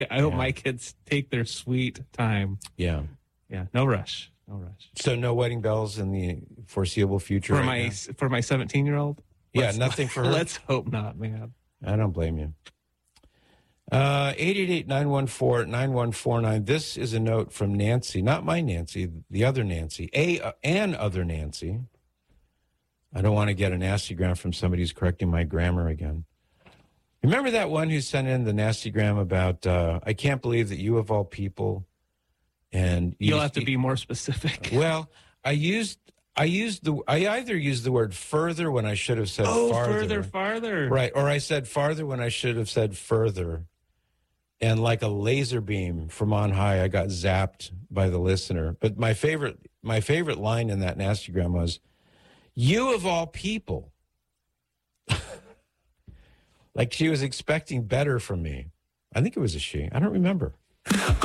I hope my kids take their sweet time. Yeah. Yeah, no rush. No rush. So no wedding bells in the foreseeable future For right my now? for my 17-year-old? Yeah, nothing for her? Let's hope not, man. I don't blame you. 888-914-9149. This is a note from Nancy, not my Nancy, the other Nancy, an other Nancy. I don't want to get a nasty gram from somebody who's correcting my grammar again. Remember that one who sent in the nasty gram about, I can't believe that you of all people, and you'll have to be more specific. Well, I either used the word further when I should have said farther. farther. Right, or I said farther when I should have said further. And like a laser beam from on high, I got zapped by the listener. But my favorite line in that nastygram was, "You of all people." Like she was expecting better from me. I think it was a she. I don't remember.